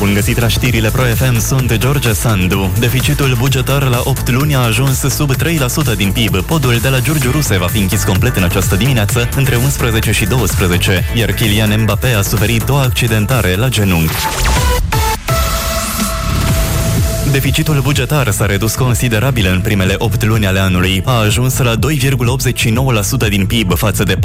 Bun găsit la știrile Pro FM, sunt George Sandu. Deficitul bugetar la 8 luni a ajuns sub 3% din PIB. Podul de la Giurgiu Ruse va fi închis complet în această dimineață, între 11 și 12, iar Kylian Mbappé a suferit o accidentare la genunchi. Deficitul bugetar s-a redus considerabil în primele 8 luni ale anului. A ajuns la 2,89% din PIB față de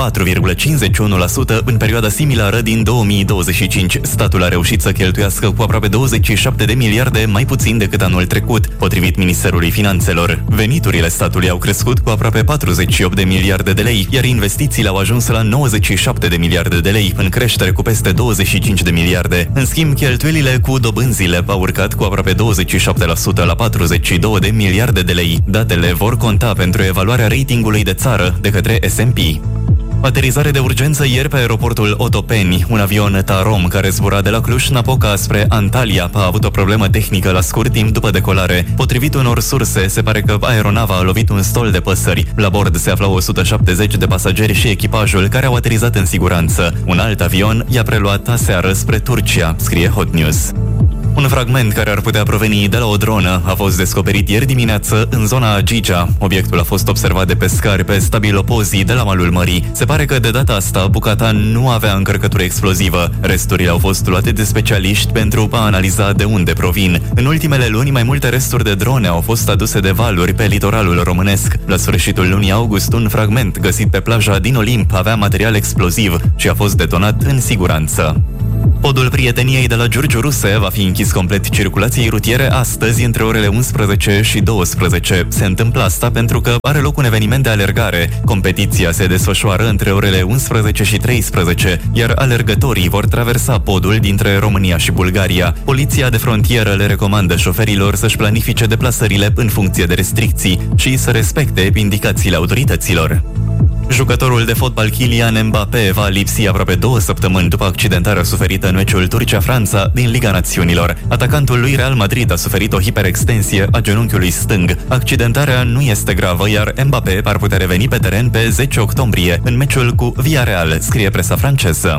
4,51% în perioada similară din 2025. Statul a reușit să cheltuiască cu aproape 27 de miliarde mai puțin decât anul trecut, potrivit Ministerului Finanțelor. Veniturile statului au crescut cu aproape 48 de miliarde de lei, iar investițiile au ajuns la 97 de miliarde de lei, în creștere cu peste 25 de miliarde. În schimb, cheltuielile cu dobânzile au urcat cu aproape 27% la 42 de miliarde de lei. Datele vor conta pentru evaluarea ratingului de țară de către S&P. Aterizare de urgență ieri pe aeroportul Otopeni. Un avion Tarom care zbura de la Cluj-Napoca spre Antalya a avut o problemă tehnică la scurt timp după decolare. Potrivit unor surse, se pare că aeronava a lovit un stol de păsări. La bord se aflau 170 de pasageri și echipajul care au aterizat în siguranță. Un alt avion i-a preluat aseară spre Turcia, scrie Hot News. Un fragment care ar putea proveni de la o dronă a fost descoperit ieri dimineață în zona Gigea. Obiectul a fost observat de pescari pe stabilopozii de la malul mării. Se pare că de data asta bucata nu avea încărcătură explozivă. Resturile au fost luate de specialiști pentru a analiza de unde provin. În ultimele luni, mai multe resturi de drone au fost aduse de valuri pe litoralul românesc. La sfârșitul lunii august, un fragment găsit pe plaja din Olimp avea material exploziv și a fost detonat în siguranță. Podul Prieteniei de la Giurgiu Ruse va fi închis complet circulației rutiere astăzi între orele 11 și 12. Se întâmplă asta pentru că are loc un eveniment de alergare. Competiția se desfășoară între orele 11 și 13, iar alergătorii vor traversa podul dintre România și Bulgaria. Poliția de frontieră le recomandă șoferilor să-și planifice deplasările în funcție de restricții și să respecte indicațiile autorităților. Jucătorul de fotbal Kylian Mbappé va lipsi aproape 2 săptămâni după accidentarea suferită în meciul Turcia-Franța din Liga Națiunilor. Atacantul lui Real Madrid a suferit o hiperextensie a genunchiului stâng. Accidentarea nu este gravă, iar Mbappé ar putea reveni pe teren pe 10 octombrie în meciul cu Villarreal, scrie presa franceză.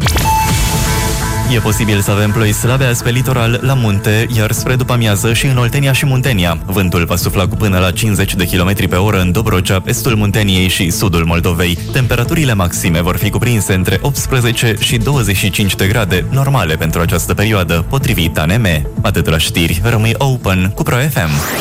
E posibil să avem ploi slabe azi pe litoral, la munte, iar spre după-amiază și în Oltenia și Muntenia. Vântul va sufla cu până la 50 de km pe oră în Dobrogea, estul Munteniei și sudul Moldovei. Temperaturile maxime vor fi cuprinse între 18 și 25 de grade, normale pentru această perioadă, potrivit ANM. Atât la știri, rămâi open cu Pro FM.